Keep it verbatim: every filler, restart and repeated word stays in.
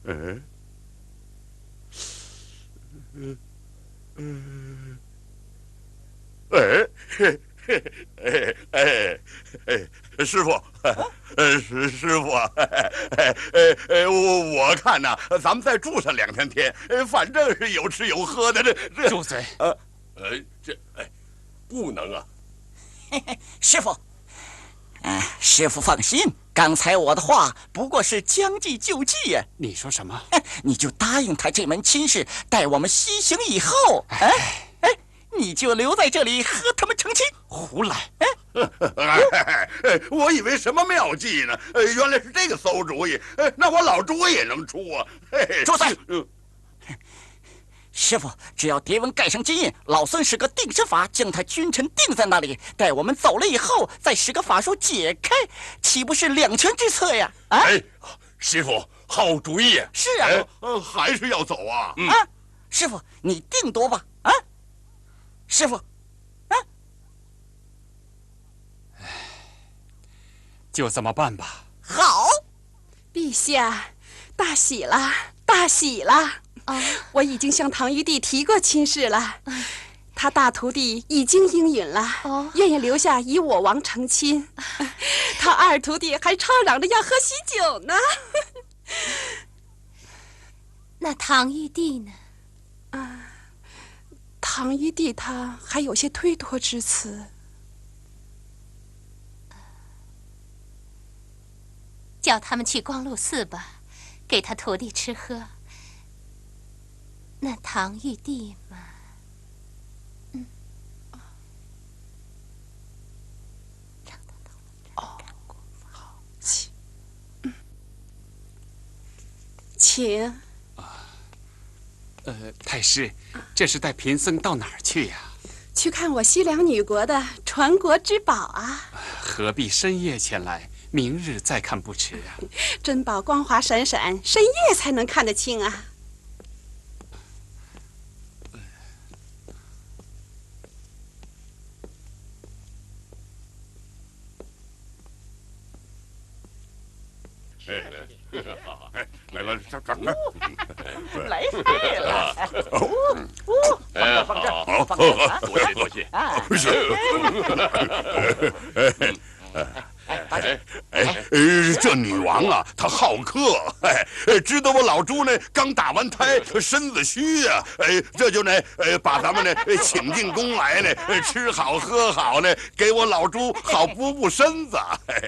嗯，嗯嗯，哎，嘿嘿哎哎哎，师傅，呃，师师傅，哎哎哎，我我看呐，咱们再住上两三天，反正是有吃有喝的，这这。 住嘴！ 呃，呃，这哎，不能啊！ 嘿嘿，师傅，嗯、呃，师傅放心，刚才我的话不过是将计就计呀。 你说什么？ 你就答应他这门亲事，待我们西行以后，哎哎，你就留在这里和他们成亲。 胡来！ 哎，我以为什么妙计呢？原来是这个馊主意。那我老朱也能出啊！ 住嘴！师傅，只要蝶纹盖上金印，老孙使个定身法，将他君臣定在那里。待我们走了以后，再使个法术解开，岂不是两全之策呀？啊！ 哎，师傅，好主意。 是啊， 呃，还是要走啊？ 嗯、啊，师傅，你定夺吧。啊，师傅，啊， 就这么办吧。 好， 陛下，大喜了，大喜了！ 哦， 我已经向唐玉帝提过亲事了，他大徒弟已经应允了，哦，愿意留下以我王成亲。他二徒弟还吵嚷着要喝喜酒呢。 那唐玉帝呢？ 啊，唐玉帝他还有些推脱之词。 叫他们去光禄寺吧，给他徒弟吃喝。那唐玉帝嘛，嗯，让他到我这儿干过。 好，请，嗯，请。 啊，呃，太师，这是带贫僧到哪儿去呀？ 去看我西凉女国的传国之宝啊！ 何必深夜前来？明日再看不迟啊！ 珍宝光华闪闪，深夜才能看得清啊！ 来来，这这来菜了！哦哦，放这儿，放这儿，放这儿， 多谢多谢。是。哎哎，这女王啊，她好客，哎，知道我老朱呢刚打完胎，身子虚呀，哎，这就呢，呃，把咱们呢请进宫来呢，吃好喝好呢，给我老朱好补补身子。